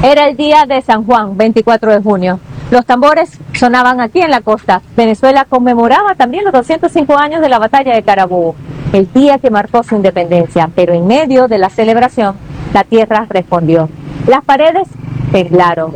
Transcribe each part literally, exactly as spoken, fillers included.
Era el día de San Juan, veinticuatro de junio. Los tambores sonaban aquí en la costa. Venezuela conmemoraba también los doscientos cinco años de la batalla de Carabobo, el día que marcó su independencia. Pero en medio de la celebración, la tierra respondió. Las paredes temblaron.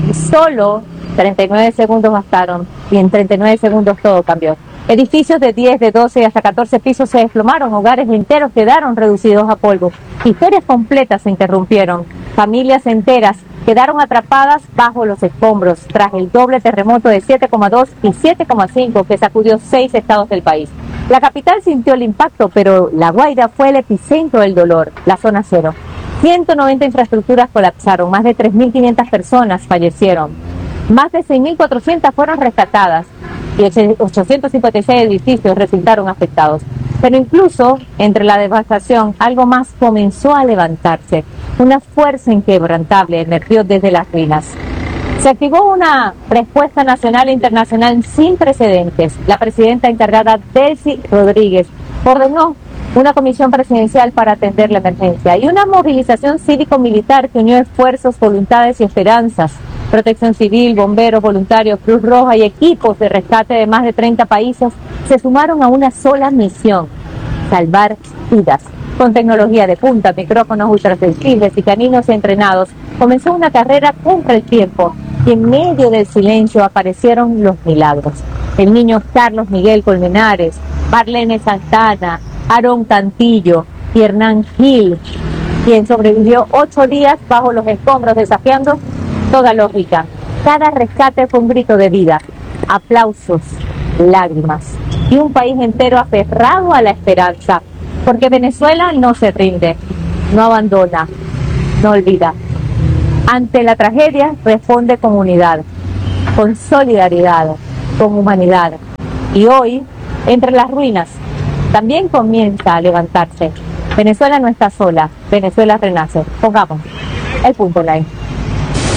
Solo treinta y nueve segundos bastaron y en treinta y nueve segundos todo cambió. Edificios de diez, de doce y hasta catorce pisos se desplomaron, hogares enteros quedaron reducidos a polvo. Historias completas se interrumpieron, familias enteras quedaron atrapadas bajo los escombros tras el doble terremoto de siete coma dos y siete coma cinco que sacudió seis estados del país. La capital sintió el impacto, pero La Guaira fue el epicentro del dolor, la zona cero. ciento noventa infraestructuras colapsaron, más de tres mil quinientas personas fallecieron, más de seis mil cuatrocientas fueron rescatadas y ochocientos cincuenta y seis edificios resultaron afectados. Pero incluso entre la devastación, algo más comenzó a levantarse. Una fuerza inquebrantable emergió desde las ruinas. Se activó una respuesta nacional e internacional sin precedentes. La presidenta encargada, Delcy Rodríguez, ordenó una comisión presidencial para atender la emergencia y una movilización cívico-militar que unió esfuerzos, voluntades y esperanzas. Protección Civil, bomberos, voluntarios, Cruz Roja y equipos de rescate de más de treinta países se sumaron a una sola misión: salvar vidas. Con tecnología de punta, micrófonos ultrasensibles y caninos entrenados, comenzó una carrera contra el tiempo y en medio del silencio aparecieron los milagros. El niño Carlos Miguel Colmenares, Marlene Santana, Aarón Cantillo y Hernán Gil, quien sobrevivió ocho días bajo los escombros desafiando toda lógica. Cada rescate fue un grito de vida, aplausos, lágrimas y un país entero aferrado a la esperanza, porque Venezuela no se rinde, no abandona, no olvida. Ante la tragedia responde con unidad, con solidaridad, con humanidad. Y hoy, entre las ruinas, también comienza a levantarse. Venezuela no está sola, Venezuela renace. Pongamos el punto online.